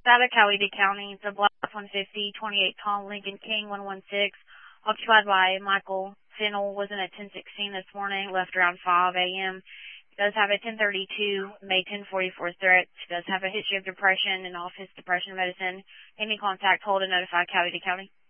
Out of Coweta County, the Black 150, 28 Tom Lincoln King 116, occupied by Michael Fennell, was in at 1016 this morning, left around 5 a.m. Does have a 1032 May 1044 threat. Does have a history of depression and office depression medicine. Any contact, hold and notify Coweta County.